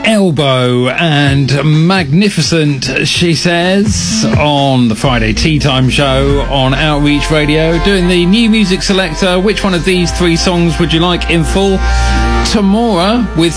Elbow and Magnificent, she says, on the Friday Tea Time show on Outreach Radio, doing the new music selector. Which one of these three songs would you like in full? Tamora with